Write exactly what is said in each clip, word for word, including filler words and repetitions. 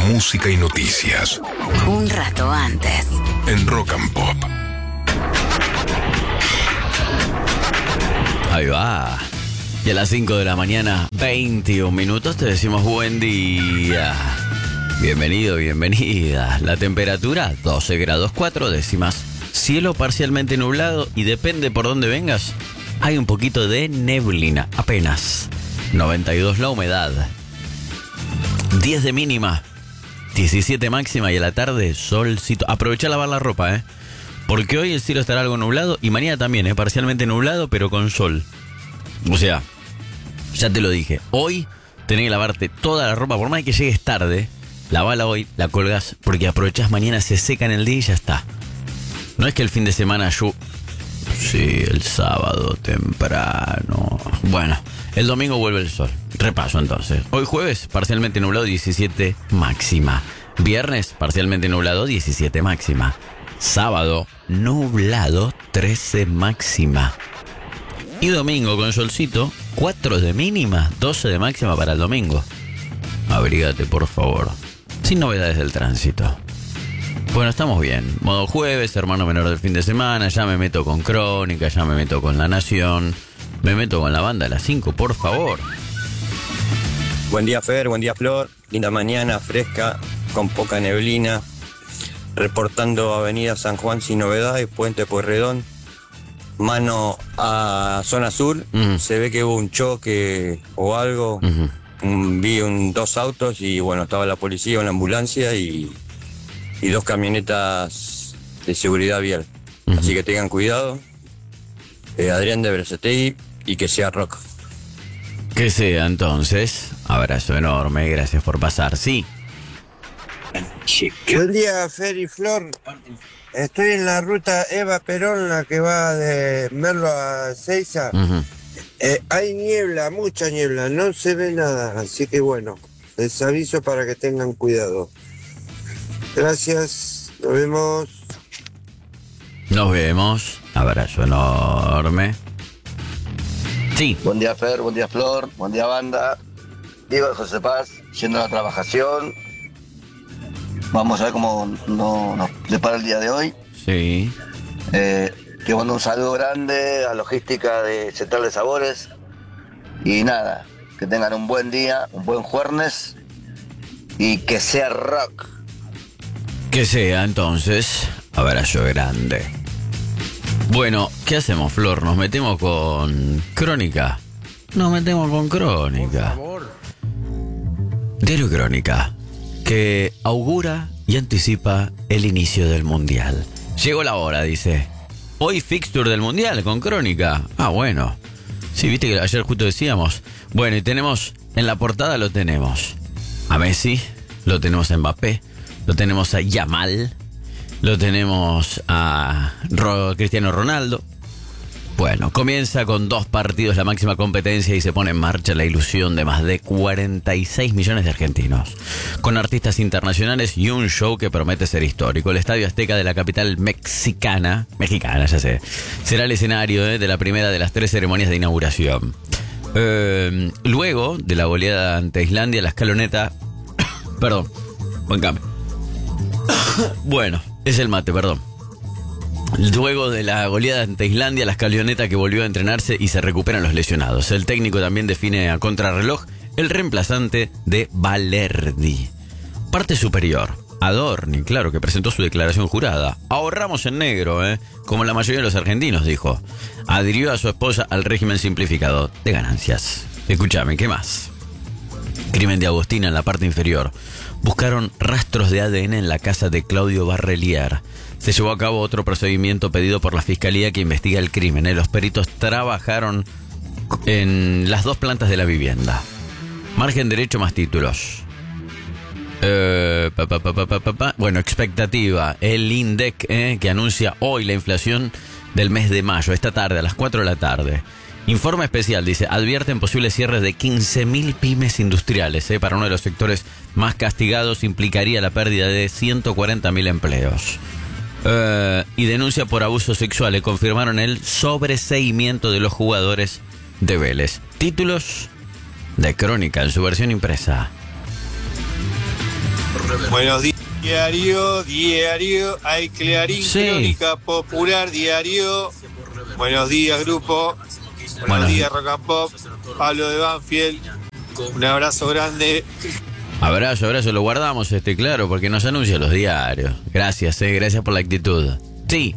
música y noticias. Un rato antes. En Rock and Pop. Ahí va. Y a las cinco de la mañana, veintiún minutos, te decimos buen día. Bienvenido, bienvenida. La temperatura, doce grados cuatro décimas. Cielo parcialmente nublado y depende por dónde vengas, hay un poquito de neblina, apenas. noventa y dos la humedad. diez de mínima, diecisiete máxima y a la tarde solcito. Aprovecha a lavar la ropa, ¿eh? Porque hoy el cielo estará algo nublado y mañana también, ¿eh? Parcialmente nublado, pero con sol. O sea, ya te lo dije, hoy tenés que lavarte toda la ropa, por más que llegues tarde, lavala hoy, la colgas, porque aprovechás mañana, se seca en el día y ya está. No es que el fin de semana yo... Sí, el sábado temprano. Bueno, el domingo vuelve el sol. Repaso entonces. Hoy jueves, parcialmente nublado, diecisiete máxima. Viernes, parcialmente nublado, diecisiete máxima. Sábado, nublado, trece máxima. Y domingo con solcito, cuatro de mínima, doce de máxima para el domingo. Abrígate, por favor. Sin novedades del tránsito. Bueno, estamos bien. Modo jueves, hermano menor del fin de semana. Ya me meto con Crónica, ya me meto con La Nación. Me meto con la banda a las cinco, por favor. Buen día, Fer, buen día, Flor. Linda mañana, fresca, con poca neblina. Reportando Avenida San Juan sin novedades, Puente Pueyrredón. Mano a zona sur. Uh-huh. Se ve que hubo un choque o algo. Uh-huh. un, vi un, dos autos y bueno, estaba la policía, una ambulancia y... y dos camionetas de seguridad vial. Uh-huh. Así que tengan cuidado. Eh, Adrián de Berazategui y que sea rock. Que sea entonces. Abrazo enorme, gracias por pasar. Sí. Buen día, Fer y Flor. Estoy en la ruta Eva Perón, la que va de Merlo a Seiza. Uh-huh. Eh, hay niebla, mucha niebla, no se ve nada. Así que bueno, les aviso para que tengan cuidado. Gracias, nos vemos. Nos vemos. Abrazo enorme. Sí. Buen día, Fer, buen día, Flor, buen día, banda. Diego de José Paz, yendo a la trabajación. Vamos a ver cómo nos no, depara el día de hoy. Sí. Eh, que mando un saludo grande a Logística de Central de Sabores. Y nada, que tengan un buen día, un buen jueves y que sea rock. Que sea, entonces, abrazo grande. Bueno, ¿qué hacemos, Flor? ¿Nos metemos con Crónica? Nos metemos con Crónica. Por favor. Diario Crónica, que augura y anticipa el inicio del Mundial. Llegó la hora, dice. Hoy fixture del Mundial con Crónica. Ah, bueno. Sí, viste que ayer justo decíamos. Bueno, y tenemos, en la portada lo tenemos a Messi, lo tenemos a Mbappé, lo tenemos a Yamal, lo tenemos a Ro- Cristiano Ronaldo. Bueno, comienza con dos partidos la máxima competencia y se pone en marcha la ilusión de más de cuarenta y seis millones de argentinos. Con artistas internacionales y un show que promete ser histórico. El Estadio Azteca de la capital mexicana, mexicana ya sé, será el escenario eh, de la primera de las tres ceremonias de inauguración. Eh, luego de la goleada ante Islandia, la escaloneta... perdón, buen cambio. Bueno, es el mate, perdón. Luego de la goleada ante Islandia, la escaloneta que volvió a entrenarse y se recuperan los lesionados. El técnico también define a contrarreloj el reemplazante de Balerdi. Parte superior. Adorni, claro, que presentó su declaración jurada. Ahorramos en negro, ¿eh? Como la mayoría de los argentinos, dijo. Adhirió a su esposa al régimen simplificado de ganancias. Escúchame, ¿qué más? Crimen de Agostina en la parte inferior. Buscaron rastros de A D N en la casa de Claudio Barrelier. Se llevó a cabo otro procedimiento pedido por la fiscalía que investiga el crimen. ¿eh? Los peritos trabajaron en las dos plantas de la vivienda. Margen derecho más títulos. Eh, pa, pa, pa, pa, pa, pa. Bueno, expectativa. El INDEC eh, que anuncia hoy la inflación del mes de mayo, esta tarde, a las cuatro de la tarde. Informe especial, dice, advierten posibles cierres de quince mil pymes industriales. Eh, para uno de los sectores más castigados implicaría la pérdida de ciento cuarenta mil empleos. Uh, y denuncia por abuso sexual. Le confirmaron el sobreseimiento de los jugadores de Vélez. Títulos de Crónica en su versión impresa. Buenos días, diario, diario, hay Clarín, Sí. Crónica Popular, diario. Buenos días, grupo. Buenos Bueno. días, Rock and Pop. Pablo de Banfield. Un abrazo grande. Abrazo, abrazo, lo guardamos este, claro, porque nos anuncia los diarios. Gracias, eh, gracias por la actitud. Sí.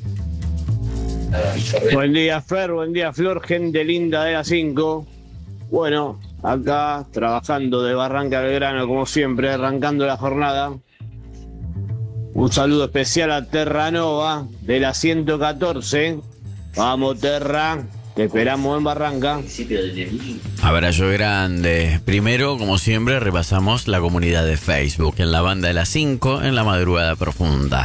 Buen día, Fer, buen día, Flor, gente linda de las cinco. Bueno, acá trabajando de Barranca Belgrano, como siempre, arrancando la jornada. Un saludo especial a Terranova de la ciento catorce. Vamos, Terra, te esperamos en Barranca. Abrazo grande. Primero, como siempre, repasamos la comunidad de Facebook en la banda de las cinco en la madrugada profunda.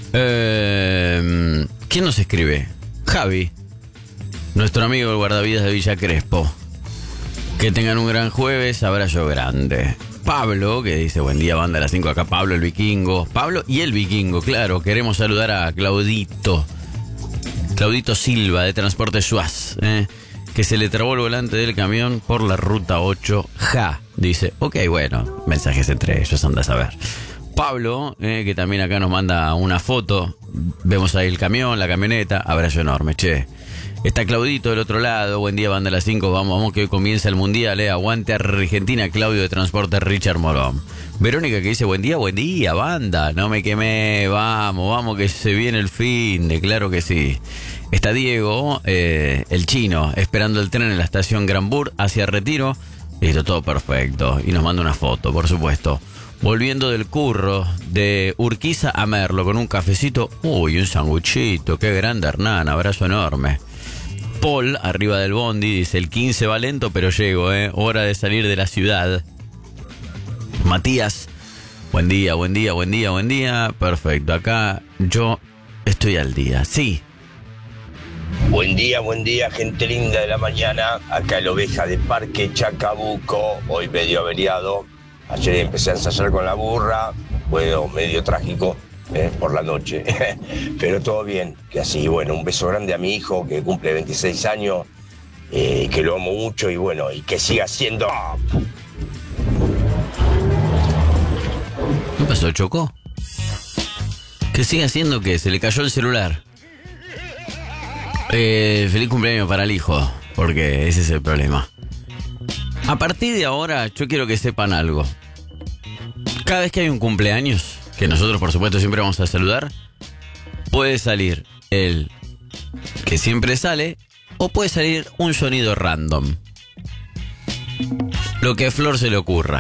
Eh, ¿Quién nos escribe? Javi, nuestro amigo el guardavidas de Villa Crespo. Que tengan un gran jueves, abrazo grande. Pablo, que dice buen día banda de las cinco, acá Pablo el vikingo. Pablo y el vikingo, claro. Queremos saludar a Claudito. Claudito Silva de Transporte Suaz, eh, que se le trabó el volante del camión por la ruta ocho. Ja, dice, ok, bueno, mensajes entre ellos, anda a saber. Pablo, eh, que también acá nos manda una foto. Vemos ahí el camión, la camioneta. Abrazo enorme, che. Está Claudito del otro lado. Buen día, banda de las cinco. Vamos, vamos, que hoy comienza el mundial, eh. Aguante Argentina, Claudio de Transporte Richard Morón. Verónica que dice, buen día, buen día, banda. No me quemé, vamos, vamos, que se viene el fin de, claro que sí. Está Diego, eh, el chino, esperando el tren en la estación Granbur hacia Retiro. Listo, todo perfecto. Y nos manda una foto, por supuesto. Volviendo del curro de Urquiza a Merlo con un cafecito. Uy, un sanguchito. Qué grande, Hernán. Abrazo enorme. Paul, arriba del bondi, dice, el quince va lento, pero llego, eh. Hora de salir de la ciudad. Matías, buen día, buen día, buen día, buen día. Perfecto, acá yo estoy al día. Sí. Buen día, buen día, gente linda de la mañana. Acá el oveja de Parque Chacabuco, hoy medio averiado. Ayer empecé a ensayar con la burra, fue medio trágico eh, por la noche, pero todo bien. Que así, bueno, un beso grande a mi hijo que cumple veintiséis años, eh, que lo amo mucho y bueno, y que siga siendo... ¿Qué pasó? ¿Chocó? ¿Qué sigue haciendo? ¿Qué? Se le cayó el celular. Eh, feliz cumpleaños para el hijo, porque ese es el problema. A partir de ahora, yo quiero que sepan algo. Cada vez que hay un cumpleaños, que nosotros por supuesto siempre vamos a saludar, puede salir el que siempre sale, o puede salir un sonido random. Lo que a Flor se le ocurra.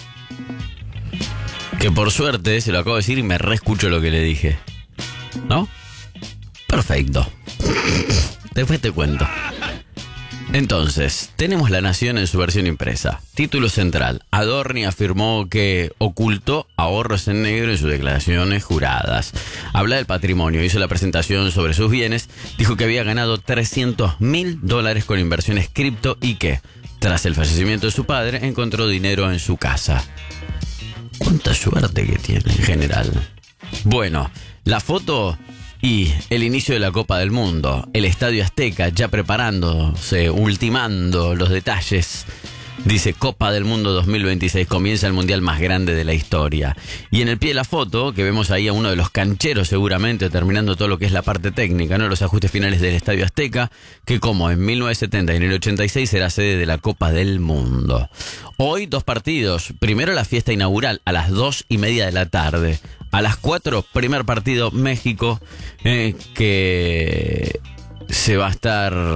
Que por suerte, se lo acabo de decir y me reescucho lo que le dije. ¿No? Perfecto. Después te cuento. Entonces, tenemos La Nación en su versión impresa. Título central. Adorni afirmó que ocultó ahorros en negro en sus declaraciones juradas. Habla del patrimonio, hizo la presentación sobre sus bienes, dijo que había ganado trescientos mil dólares con inversiones cripto y que, tras el fallecimiento de su padre, encontró dinero en su casa. Cuánta suerte que tiene en general. Bueno, la foto... Y el inicio de la Copa del Mundo, el Estadio Azteca ya preparándose, ultimando los detalles. Dice Copa del Mundo dos mil veintiséis, comienza el mundial más grande de la historia. Y en el pie de la foto, que vemos ahí a uno de los cancheros seguramente terminando todo lo que es la parte técnica, ¿no? Los ajustes finales del Estadio Azteca, que como en mil novecientos setenta y en el ochenta y seis será sede de la Copa del Mundo. Hoy dos partidos, primero la fiesta inaugural a las dos y media de la tarde. A las cuatro, primer partido México, eh, que se va a estar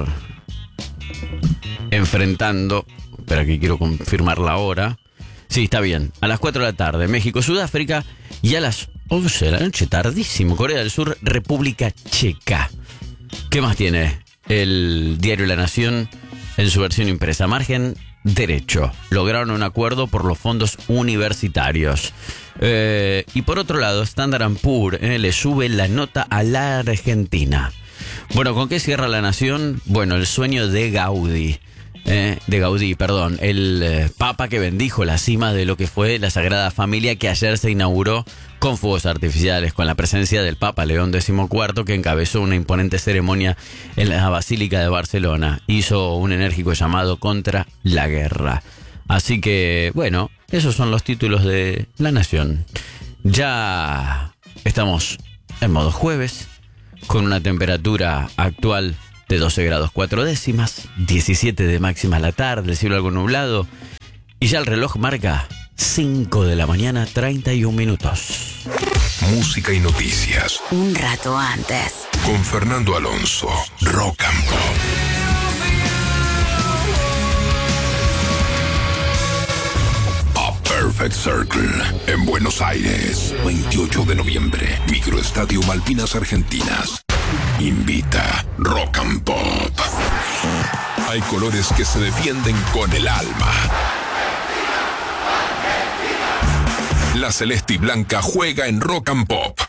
enfrentando. Espera que quiero confirmar la hora. Sí, está bien. A las cuatro de la tarde, México-Sudáfrica. Y a las once de la noche, tardísimo, Corea del Sur, República Checa. ¿Qué más tiene el diario La Nación en su versión impresa? Margen derecho. Lograron un acuerdo por los fondos universitarios. Eh, y por otro lado, Standard and Poor's eh, le sube la nota a la Argentina. Bueno, ¿con qué cierra La Nación? Bueno, el sueño de Gaudí. Eh, de Gaudí, perdón, el eh, papa que bendijo la cima de lo que fue la Sagrada Familia, que ayer se inauguró con fuegos artificiales, con la presencia del Papa León decimocuarto, que encabezó una imponente ceremonia en la Basílica de Barcelona. Hizo un enérgico llamado contra la guerra. Así que, bueno, esos son los títulos de La Nación. Ya estamos en modo jueves, con una temperatura actual de doce grados cuatro décimas, diecisiete de máxima a la tarde, el cielo algo nublado, y ya el reloj marca cinco de la mañana, treinta y un minutos. Música y noticias. Un rato antes. Con Fernando Alonso, Rock and Pop. Perfect Circle, en Buenos Aires, veintiocho de noviembre, Microestadio Malvinas Argentinas. Invita Rock and Pop. Hay colores que se defienden con el alma. La celeste y blanca juega en Rock and Pop.